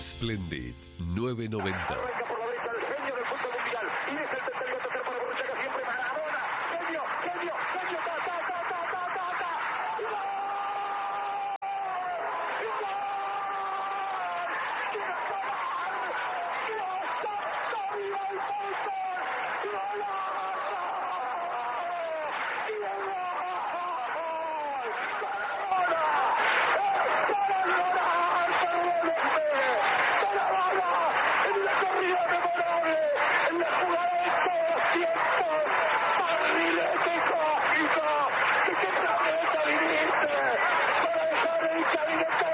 Splendid 990. Arranca por la derecha el genio del fútbol mundial. Y es el tercero a tocar para Borruchaga, siempre Maradona. Genio, genio, genio. Ta, ta, ta, ta, ta, ta, ta. ¡Y gol! ¡Y gol! ¡Y gol! ¡Dios santo, viva el fútbol! ¡Golazo! ¡Y el gol! ¡Maradona! ¡Es para llorar, perdónenme! En la corrida memorable, en la jugada de todos los tiempos, barrilete cósmico, ¿de qué planeta viniste? Para dejar el cabinete